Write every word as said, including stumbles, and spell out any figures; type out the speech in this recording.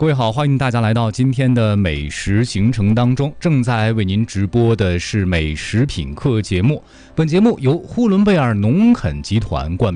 各位好，欢迎大家来到今天的美食行程当中。正在为您直播的是美食品客节目，本节目由呼伦贝尔农垦集团冠名